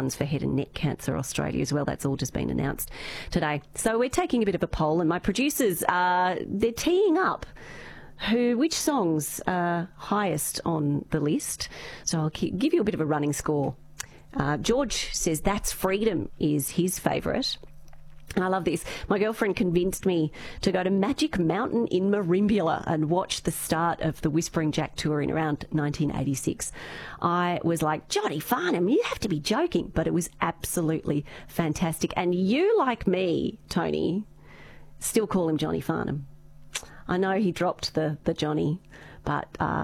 funds for head and neck cancer Australia as well. That's all just been announced today. So we're taking a bit of a poll, and my producers, they're teeing up which songs are highest on the list. So I'll give you a bit of a running score. George says That's Freedom is his favourite. I love this. My girlfriend convinced me to go to Magic Mountain in Merimbula and watch the start of the Whispering Jack tour in around 1986. I was like, Johnny Farnham, you have to be joking. But it was absolutely fantastic. And you, like me, Tony, still call him Johnny Farnham. I know he dropped the Johnny, but